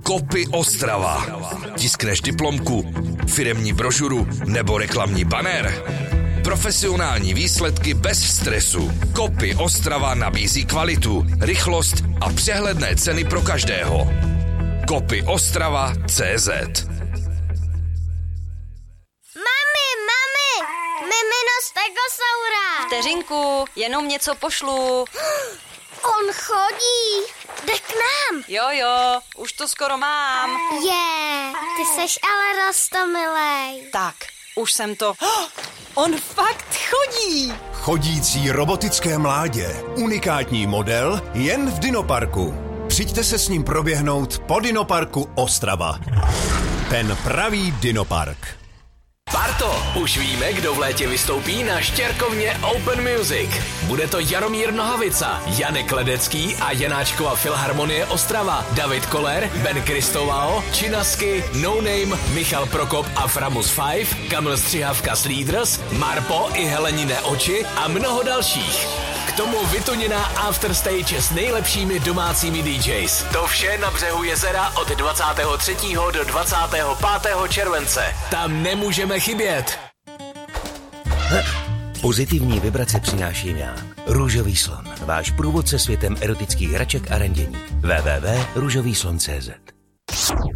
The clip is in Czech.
Kopy Ostrava. Tiskneš diplomku, firemní brožuru nebo reklamní banner? Profesionální výsledky bez stresu. Kopy Ostrava nabízí kvalitu, rychlost a přehledné ceny pro každého. Kopyostrava.cz. Mami, mimino stegosaura. Vteřinku, jenom něco pošlu. On chodí, jde k nám. Jo, už to skoro mám. Ty seš ale roztomilej. Tak, už jsem to... On fakt chodí. Chodící robotické mládě. Unikátní model jen v Dinoparku. Přijďte se s ním proběhnout po Dinoparku Ostrava. Ten pravý Dinopark. Barto, už víme, kdo v létě vystoupí na Štěrkovně Open Music. Bude to Jaromír Nohavica, Janek Ledecký a Janáčkova Filharmonie Ostrava, David Koller, Ben Kristovao, Činasky, No Name, Michal Prokop a Framus 5, Kamil Střihavka s Leaders, Marpo i Helenine oči a mnoho dalších. K tomu vytuněná afterstage s nejlepšími domácími DJs. To vše na břehu jezera od 23. do 25. července. Tam nemůžeme chybět. Pozitivní vibrace přináším já. Růžový slon. Váš průvodce světem erotických hraček a randění. www.růžovýslon.cz